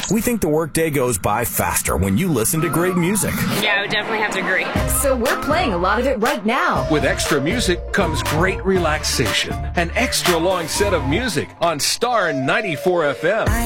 We think the workday goes by faster when you listen to great music. Yeah, I would definitely have to agree. So we're playing a lot of it right now. With extra music comes great relaxation. An extra long set of music on Star 94 FM.